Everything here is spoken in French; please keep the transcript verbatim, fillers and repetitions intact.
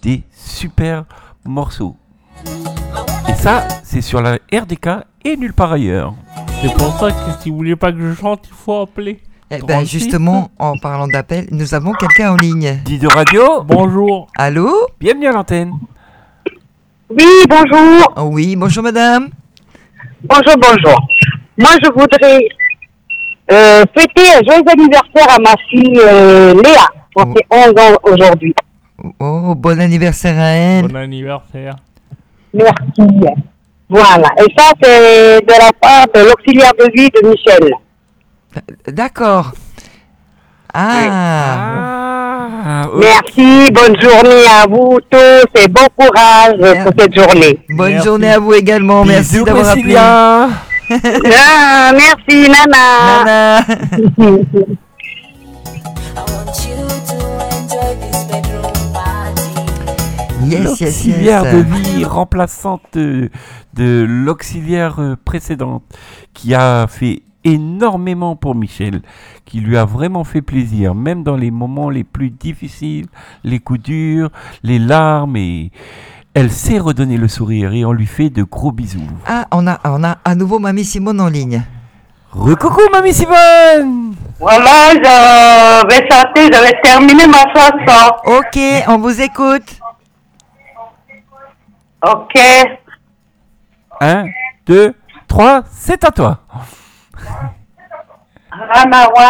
des super morceaux. Et ça, c'est sur la R D K et nulle part ailleurs. C'est pour ça que si vous voulez pas que je chante, il faut appeler. Eh ben justement, en parlant d'appel, nous avons quelqu'un en ligne. Dit de radio. Bonjour. Allô? Bienvenue à l'antenne. Oui, bonjour. Oh oui, bonjour madame. Bonjour, bonjour. Moi, je voudrais euh, fêter un joyeux anniversaire à ma fille euh, Léa. On fait onze ans aujourd'hui. Oh, bon anniversaire à elle. Bon anniversaire. Merci. Voilà. Et ça, c'est de la part de l'auxiliaire de vie de Michel. D'accord. Ah. Ah, ok. Merci, bonne journée à vous tous et bon courage pour cette journée. Bonne Merci. journée à vous également. Merci Bisous, d'avoir appelé. Priscilla. Ah, merci, Nana. Nana. Yes, yes, L'auxiliaire yes. de vie remplaçante de, de l'auxiliaire euh, précédente qui a fait énormément pour Michel, qui lui a vraiment fait plaisir, même dans les moments les plus difficiles, les coups durs, les larmes, et elle sait redonner le sourire et on lui fait de gros bisous. Ah, on a, on a à nouveau Mamie Simone en ligne. Recoucou Mamie Simone. Voilà, je vais chanter, je vais terminer ma chanson. Ok, on vous écoute. Ok. Un, deux, trois, c'est à toi. Ramawa.